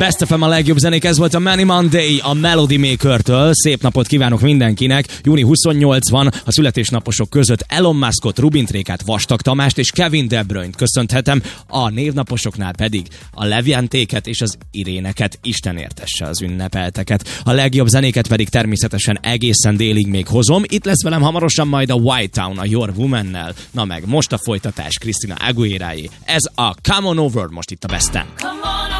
Best FM a legjobb zenék, ez volt a Many Monday a Melody Maker-től. Szép napot kívánok mindenkinek. Júni 28 van, a születésnaposok között Elon Muskot, Rubin Trékát, Vastag Tamást és Kevin De Bruyne-t köszönhetem, a névnaposoknál pedig a Levjentéket és az Iréneket. Isten értesse az ünnepelteket. A legjobb zenéket pedig természetesen egészen délig még hozom. Itt lesz velem hamarosan majd a White Town a Your Woman-nel. Na meg most a folytatás Christina Aguilera-jé. Ez a Come On Over most itt a Besten.